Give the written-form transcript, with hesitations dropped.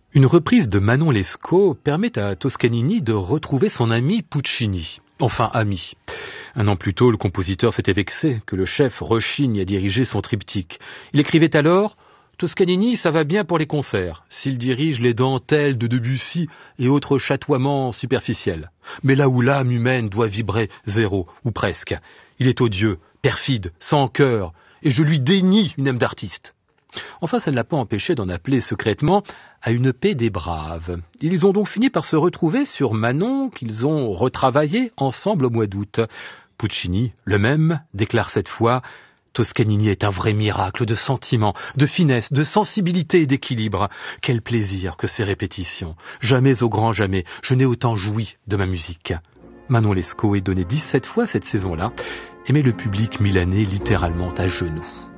Une reprise de Manon Lescaut permet à Toscanini de retrouver son ami Puccini. Enfin, ami. Un an plus tôt, le compositeur s'était vexé que le chef rechigne à diriger son triptyque. Il écrivait alors « Toscanini, ça va bien pour les concerts, s'il dirige les dentelles de Debussy et autres chatoiements superficiels. Mais là où l'âme humaine doit vibrer zéro, ou presque, il est odieux, perfide, sans cœur, et je lui dénie une âme d'artiste. » Enfin, ça ne l'a pas empêché d'en appeler secrètement à une paix des braves. Ils ont donc fini par se retrouver sur Manon, qu'ils ont retravaillé ensemble au mois d'août. Puccini, le même, déclare cette fois « Toscanini est un vrai miracle de sentiment, de finesse, de sensibilité et d'équilibre. Quel plaisir que ces répétitions. Jamais au grand jamais, je n'ai autant joui de ma musique. » Manon Lescaut est donnée 17 fois cette saison-là et met le public milanais littéralement à genoux.